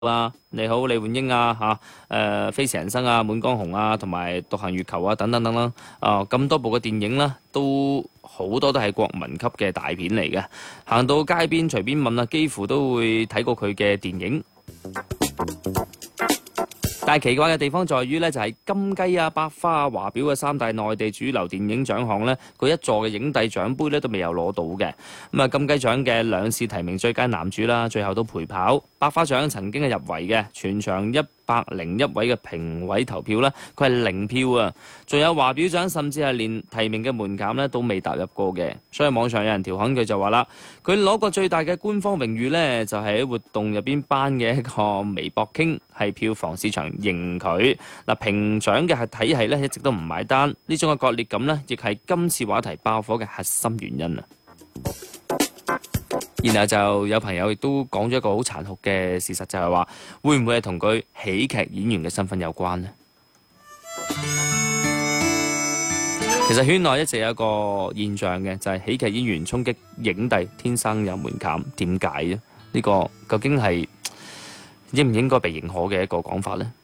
啦，你好李煥英啊飛馳人生啊，滿江紅啊，同埋獨行月球啊，等等等啦，咁多部嘅電影啦，都好多都係國民級嘅大片嚟嘅，行到街邊隨便問啊，幾乎都會睇過佢嘅電影。但係奇怪嘅地方在於呢，就係金雞啊、百花啊、華表嘅三大內地主流電影獎項呢，佢一座嘅影帝獎杯呢都未有攞到嘅。咁啊，金雞獎嘅兩試提名最佳男主啦，最後都陪跑。百花獎曾經係入圍嘅，全場101位嘅評委投票呢，佢係0票啊。仲有華表獎，甚至係連提名嘅門檻呢都未踏入過嘅。所以網上有人調侃佢就話啦，佢攞過最大嘅官方榮譽呢，就係喺活動入邊頒嘅一個微博傾，係票房市場認佢。嗱，評獎嘅係體系呢，一直都唔買單，呢種嘅割裂感呢，亦係今次話題爆火嘅核心原因啊。然後就有朋友亦都講咗一個好殘酷嘅事實，就係話會唔會係同佢喜劇演員嘅身份有關呢？其實圈內一直有一個現象嘅，就係喜劇演員衝擊影帝天生有門檻，點解呢？呢個究竟係應唔應該被認可嘅一個講法呢？